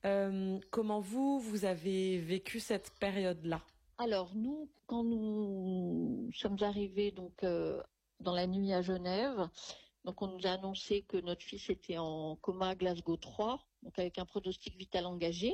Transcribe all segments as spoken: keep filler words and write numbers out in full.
Euh, comment vous, vous avez vécu cette période-là ? Alors nous, quand nous sommes arrivés donc euh, dans la nuit à Genève, donc on nous a annoncé que notre fils était en coma Glasgow trois, donc avec un pronostic vital engagé.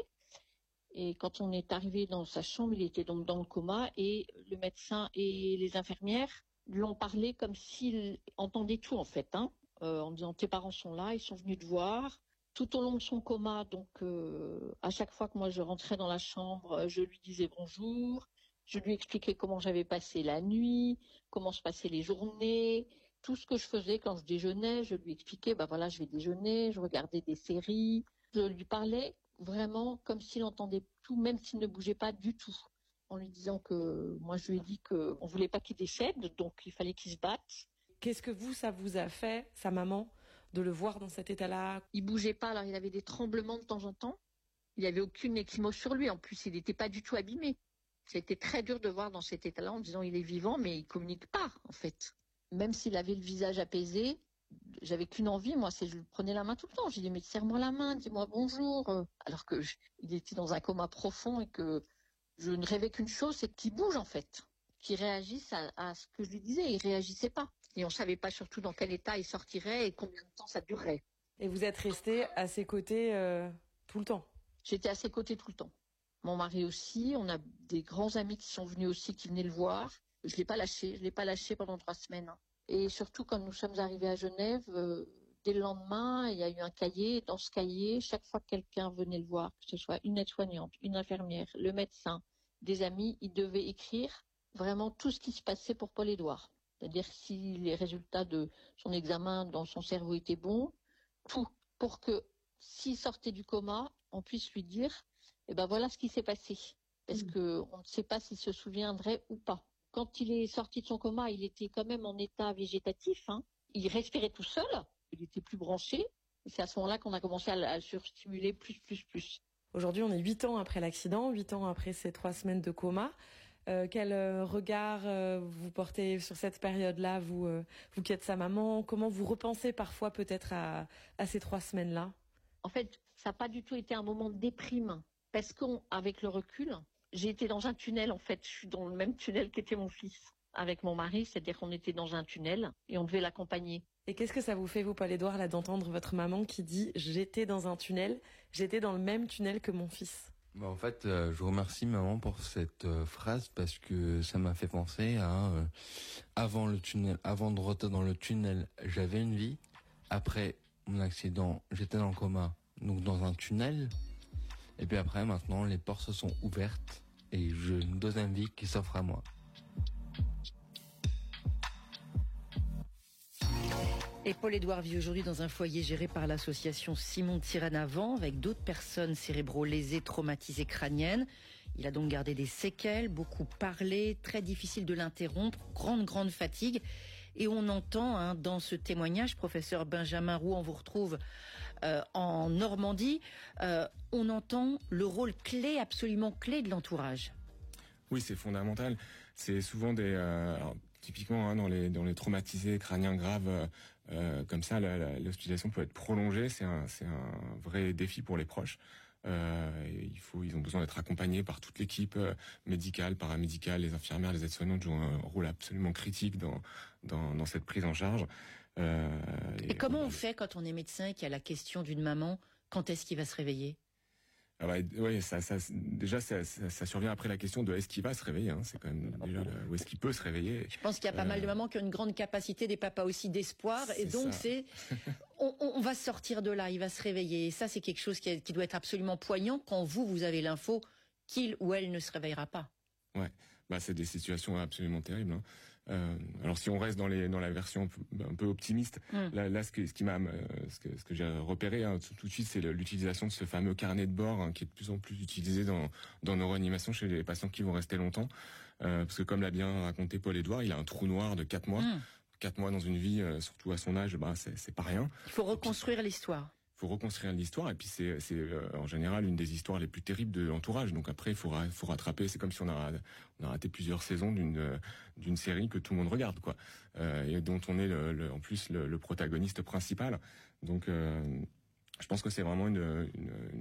Et quand on est arrivé dans sa chambre, il était donc dans le coma et le médecin et les infirmières lui ont parlé comme s'il entendait tout en fait, hein, euh, en disant tes parents sont là, ils sont venus te voir. Tout au long de son coma, donc euh, à chaque fois que moi je rentrais dans la chambre, je lui disais bonjour, je lui expliquais comment j'avais passé la nuit, comment se passaient les journées, tout ce que je faisais quand je déjeunais, je lui expliquais, bah voilà, je vais déjeuner, je regardais des séries, je lui parlais vraiment comme s'il entendait tout, même s'il ne bougeait pas du tout, en lui disant que moi je lui ai dit qu'on voulait pas qu'il décède, donc il fallait qu'il se batte. Qu'est-ce que vous, ça vous a fait, sa maman, de le voir dans cet état-là ? Il bougeait pas, alors il avait des tremblements de temps en temps. Il n'y avait aucune échymose sur lui. En plus, il n'était pas du tout abîmé. C'était très dur de voir dans cet état-là en disant il est vivant, mais il communique pas, en fait. Même s'il avait le visage apaisé, j'avais qu'une envie, moi, c'est je lui prenais la main tout le temps. J'ai dit mais serre-moi la main, dis-moi bonjour. Alors que je, il était dans un coma profond et que je ne rêvais qu'une chose, c'est qu'il bouge, en fait. Qu'il réagisse à, à ce que je lui disais. Il réagissait pas. Et on savait pas surtout dans quel état il sortirait et combien de temps ça durerait. Et vous êtes resté à ses côtés euh, tout le temps ? J'étais à ses côtés tout le temps. Mon mari aussi. On a des grands amis qui sont venus aussi, qui venaient le voir. Je l'ai pas lâché. Je l'ai pas lâché pendant trois semaines. Et surtout, quand nous sommes arrivés à Genève, euh, dès le lendemain, il y a eu un cahier. Dans ce cahier, chaque fois que quelqu'un venait le voir, que ce soit une aide-soignante, une infirmière, le médecin, des amis, il devait écrire vraiment tout ce qui se passait pour Paul-Édouard. C'est-à-dire si les résultats de son examen dans son cerveau étaient bons, tout, pour que s'il sortait du coma, on puisse lui dire, eh ben voilà ce qui s'est passé. Parce mmh. que on ne sait pas s'il se souviendrait ou pas. Quand il est sorti de son coma, il était quand même en état végétatif, hein. Il respirait tout seul, il était plus branché. Et c'est à ce moment-là qu'on a commencé à, à le surstimuler plus, plus, plus. Aujourd'hui, on est huit ans après l'accident, huit ans après ces trois semaines de coma. Euh, quel euh, regard euh, vous portez sur cette période-là, vous, euh, vous qui êtes sa maman ? Comment vous repensez parfois peut-être à, à ces trois semaines-là ? En fait, ça n'a pas du tout été un moment de déprime. Parce qu'avec le recul, j'ai été dans un tunnel, en fait. Je suis dans le même tunnel qu'était mon fils avec mon mari. C'est-à-dire qu'on était dans un tunnel et on devait l'accompagner. Et qu'est-ce que ça vous fait, vous, Paul-Édouard, là, d'entendre votre maman qui dit « J'étais dans un tunnel, j'étais dans le même tunnel que mon fils ». Bah en fait, euh, je remercie maman pour cette euh, phrase parce que ça m'a fait penser à euh, avant le tunnel, avant de rentrer dans le tunnel, j'avais une vie. Après mon accident, j'étais dans le coma, donc dans un tunnel. Et puis après, maintenant, les portes se sont ouvertes et j'ai une deuxième vie qui s'offre à moi. Et Paul-Édouard vit aujourd'hui dans un foyer géré par l'association Simon Tirane-Avant avec d'autres personnes cérébro-lésées, traumatisées crâniennes. Il a donc gardé des séquelles, beaucoup parlé, très difficile de l'interrompre, grande, grande fatigue. Et on entend hein, dans ce témoignage, professeur Benjamin Roux, on vous retrouve euh, en Normandie, euh, on entend le rôle clé, absolument clé de l'entourage. Oui, c'est fondamental. C'est souvent des... Euh, alors, typiquement, hein, dans les dans les traumatisés crâniens graves, euh, euh, comme ça, la, la, l'hospitalisation peut être prolongée. C'est un c'est un vrai défi pour les proches. Euh, il faut, ils ont besoin d'être accompagnés par toute l'équipe euh, médicale, paramédicale, les infirmières, les aides-soignantes jouent un rôle absolument critique dans dans, dans cette prise en charge. Euh, et, et comment on, on fait quand on est médecin et qu'il y a la question d'une maman, quand est-ce qu'il va se réveiller? Ah bah, ouais, ça, ça, déjà, ça, ça, ça survient après la question de est-ce qu'il va se réveiller, hein, c'est quand même déjà le, où est-ce qu'il peut se réveiller. Je pense qu'il y a pas euh, mal de mamans qui ont une grande capacité, des papas aussi d'espoir, et donc ça. c'est, on, on va sortir de là, il va se réveiller. Et ça, c'est quelque chose qui, est, qui doit être absolument poignant quand vous, vous avez l'info qu'il ou elle ne se réveillera pas. Ouais, bah c'est des situations absolument terribles. Hein. Euh, alors si on reste dans les dans la version un peu, un peu optimiste, mm. là, là ce, que, ce qui m'a euh, ce que ce que j'ai repéré hein, tout, tout de suite, c'est l'utilisation de ce fameux carnet de bord hein, qui est de plus en plus utilisé dans dans nos réanimations chez les patients qui vont rester longtemps, euh, parce que comme l'a bien raconté Paul-Édouard, il a un trou noir de quatre mois, mm. quatre mois dans une vie, euh, surtout à son âge, bah c'est c'est pas rien. Il faut reconstruire puis, l'histoire. Faut reconstruire l'histoire et puis c'est c'est euh, en général une des histoires les plus terribles de l'entourage. Donc après il faut ra- faut rattraper. C'est comme si on a on a raté plusieurs saisons d'une euh, d'une série que tout le monde regarde quoi euh, et dont on est le, le, en plus le, le protagoniste principal. Donc euh, je pense que c'est vraiment une, une